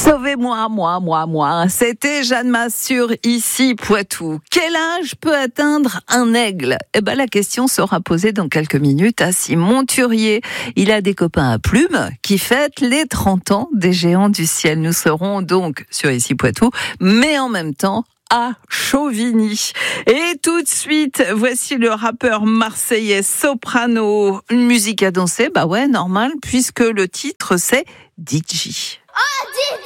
Sauvez-moi, moi. C'était Jeanne Masse Ici Poitou. Quel âge peut atteindre un aigle ? La question sera posée dans quelques minutes à Simon Turier. Il a des copains à plumes qui fêtent les 30 ans des Géants du ciel. Nous serons donc sur Ici Poitou, mais en même temps à Chauvigny. Et tout de suite, voici le rappeur marseillais Soprano. Une musique à danser, normal, puisque le titre c'est DJ. Oh, DJ!